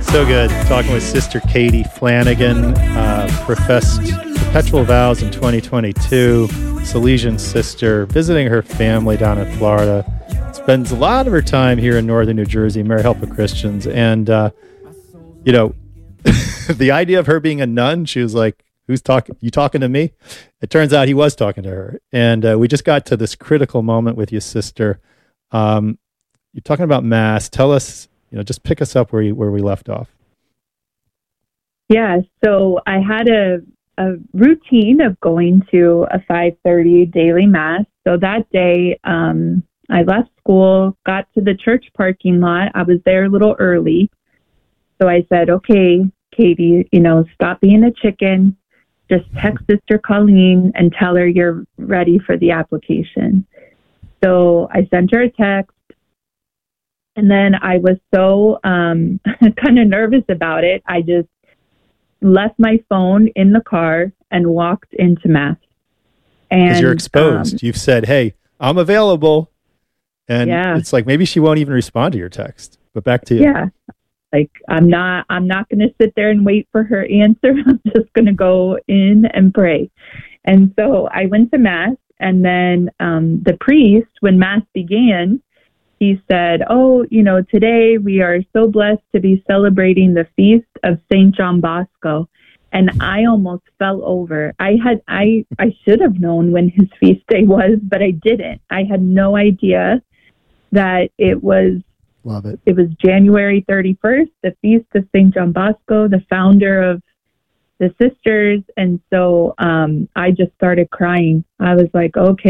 So good. Talking with Sister Katie Flanagan, professed perpetual vows in 2022, Salesian sister, visiting her family down in Florida. Spends a lot of her time here in northern New Jersey, Mary Help of Christians. And, the idea of her being a nun, she was like, who's talking? You talking to me? It turns out he was talking to her. And we just got to this critical moment with you, sister. You're talking about Mass. Tell us, just pick us up where we left off. Yeah, so I had a routine of going to a 5:30 daily Mass. So that day, I left school, got to the church parking lot. I was there a little early. So I said, okay, Katie, stop being a chicken. Just text Sister Colleen and tell her you're ready for the application. So I sent her a text. And then I was so kind of nervous about it. I just left my phone in the car and walked into Mass. Because you're exposed. You've said, hey, I'm available. And It's like maybe she won't even respond to your text. But back to you. Yeah. Like I'm not going to sit there and wait for her answer. I'm just going to go in and pray. And so I went to Mass. And then the priest, when Mass began, he said, today we are so blessed to be celebrating the feast of St. John Bosco. And I almost fell over. I should have known when his feast day was, but I didn't. I had no idea that it was. Love it. It was January 31st, the feast of St. John Bosco, the founder of the sisters. And so I just started crying. I was like, okay.